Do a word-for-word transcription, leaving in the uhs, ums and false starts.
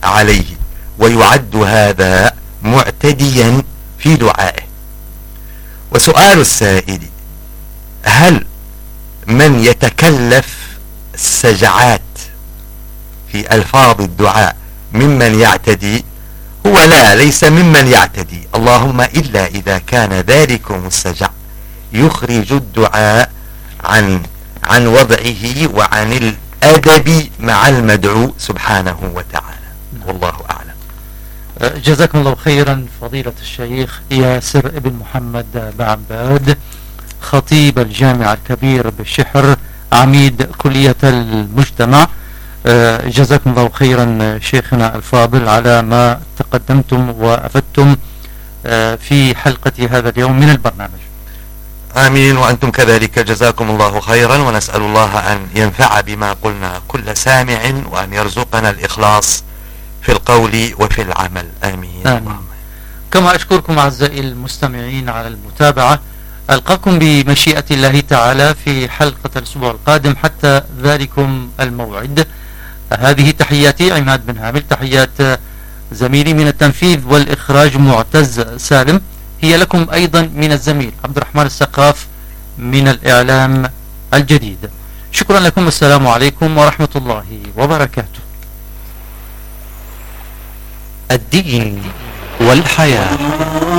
عليه، ويعد هذا معتديا في دعائه. وسؤال السائل: هل من يتكلف السجعات في ألفاظ الدعاء ممن يعتدي؟ هو لا، ليس ممن يعتدي، اللهم إلا إذا كان ذلكم السجع يخرج الدعاء عن عن وضعه وعن الأدب مع المدعو سبحانه وتعالى. والله أعلم. جزاكم الله خيرا فضيلة الشيخ ياسر ابن محمد بعباد، خطيب الجامع الكبير بالشحر، عميد كلية المجتمع. جزاكم الله خيرا شيخنا الفاضل على ما تقدمتم وأفدتم في حلقة هذا اليوم من البرنامج. آمين، وأنتم كذلك جزاكم الله خيرا، ونسأل الله أن ينفع بما قلنا كل سامع، وأن يرزقنا الإخلاص في القول وفي العمل. آمين, آمين. كما أشكركم أعزائي المستمعين على المتابعة. ألقاكم بمشيئة الله تعالى في حلقة الأسبوع القادم حتى ذلكم الموعد. هذه تحياتي عماد بن هامل، تحيات زميلي من التنفيذ والإخراج معتز سالم، هي لكم أيضا من الزميل عبد الرحمن السقاف من الإعلام الجديد. شكرا لكم، السلام عليكم ورحمة الله وبركاته. الدين والحياة.